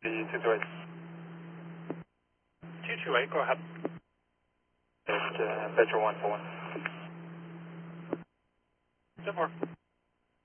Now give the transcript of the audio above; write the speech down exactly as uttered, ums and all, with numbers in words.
two two eight. two two eight, go ahead. It's uh, Petro one four one. ten four.